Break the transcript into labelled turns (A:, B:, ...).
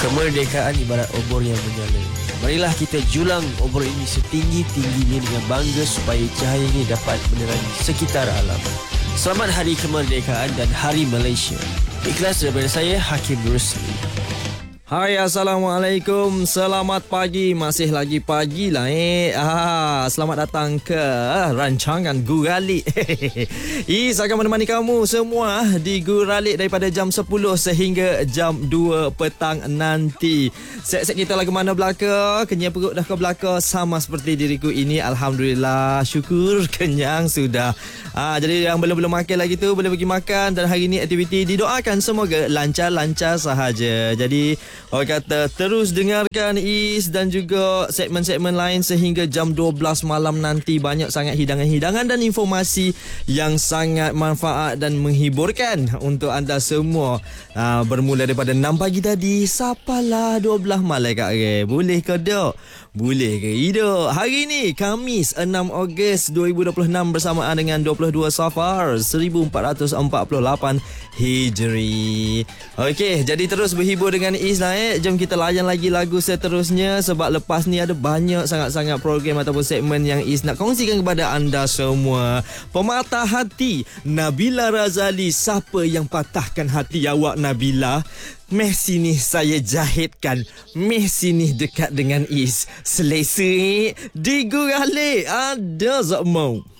A: Kemerdekaan ibarat obor yang menyala. Marilah kita julang obor ini setinggi-tingginya dengan bangga supaya cahaya ini dapat menerangi sekitar alam. Selamat Hari Kemerdekaan dan Hari Malaysia. Ikhlas daripada saya, Hakim Rusli.
B: Hai, Assalamualaikum. Selamat pagi. Masih lagi pagi lah selamat datang ke rancangan Guralik. Is akan menemani kamu semua di Guralik daripada jam 10 sehingga jam 2 petang nanti. Set-set kita lagu mana belaka, kenyang perut dah ke belaka sama seperti diriku ini. Alhamdulillah, syukur kenyang sudah. Jadi yang belum makan lagi tu boleh pergi makan. Dan hari ni aktiviti didoakan semoga lancar-lancar sahaja. Jadi orang kata terus dengarkan Is dan juga segmen-segmen lain sehingga jam 12 malam nanti. Banyak sangat hidangan-hidangan dan informasi yang sangat manfaat dan menghiburkan untuk anda semua. Bermula daripada 6 pagi tadi sapalah 12 malam Kak Re. Boleh ke tak? Boleh ke hidup? Hari ni Khamis 6 Ogos 2026 bersamaan dengan 22 Safar 1448 Hijri. Okey, jadi terus berhibur dengan Is lah. Jom kita layan lagi lagu seterusnya sebab lepas ni ada banyak sangat-sangat program ataupun segmen yang Is nak kongsikan kepada anda semua. Pematah hati Nabila Razali. Siapa yang patahkan hati awak Nabila? Meh sini saya jahitkan. Meh sini dekat dengan Is. Selesa di Guralik. Ada tak mau?